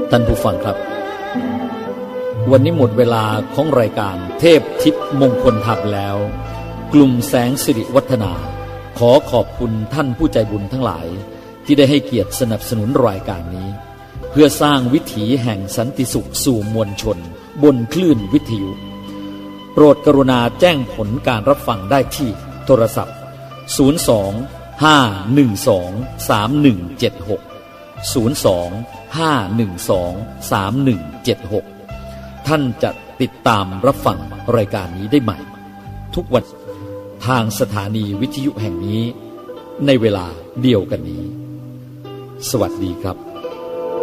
ท่านผู้ฟังครับวันนี้หมดเวลาของรายการเทพทิพย์มงคลธรรมแล้วกลุ่มแสงสิริวัฒนาขอขอบคุณท่านผู้ใจบุญทั้งหลายที่ได้ให้เกียรติสนับสนุนรายการนี้เพื่อสร้างวิถีแห่งสันติสุขสู่มวลชนบนคลื่นวิทยุโปรดกรุณาแจ้งผลการรับฟังได้ที่โทรศัพท์02-512-3176 02-512-3176 ท่านจะติดตามรับฟังรายการนี้ได้ใหม่ทุกวันทางสถานีวิทยุแห่งนี้ในเวลาเดียวกันนี้สวัสดีครับ